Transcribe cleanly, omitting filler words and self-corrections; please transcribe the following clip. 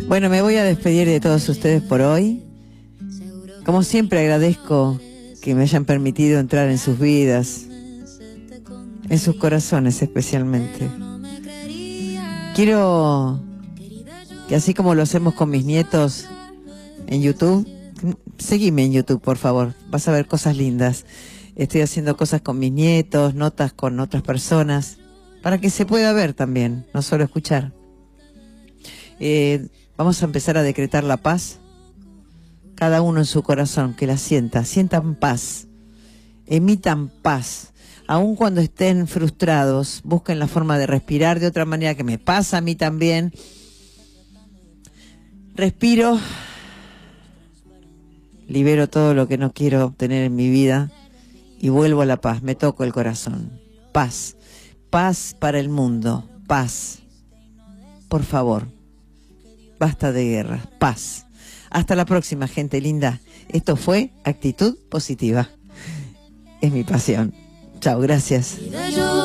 Bueno, me voy a despedir de todos ustedes por hoy. Como siempre agradezco que me hayan permitido entrar en sus vidas, en sus corazones especialmente. Quiero que así como lo hacemos con mis nietos en YouTube, seguime en YouTube, por favor, vas a ver cosas lindas. Estoy haciendo cosas con mis nietos, notas con otras personas, para que se pueda ver también, no solo escuchar. Vamos a empezar a decretar la paz, cada uno en su corazón, que la sientan paz, emitan paz. Aun cuando estén frustrados, busquen la forma de respirar de otra manera, que me pasa a mí también. Respiro, libero todo lo que no quiero obtener en mi vida y vuelvo a la paz, me toco el corazón. Paz, paz para el mundo, paz. Por favor, basta de guerra, paz. Hasta la próxima, gente linda. Esto fue Actitud Positiva. Es mi pasión. Chao, gracias.